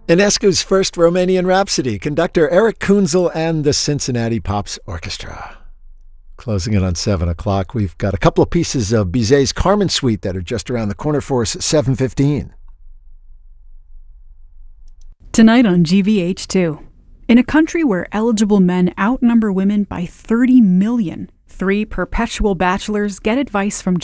Enescu's first Romanian Rhapsody, conductor Eric Kunzel and the Cincinnati Pops Orchestra. Closing in on 7 o'clock, we've got a couple of pieces of Bizet's Carmen Suite that are just around the corner for us at 7:15. Tonight on GVH2. In a country where eligible men outnumber women by 30 million, 3 perpetual bachelors get advice from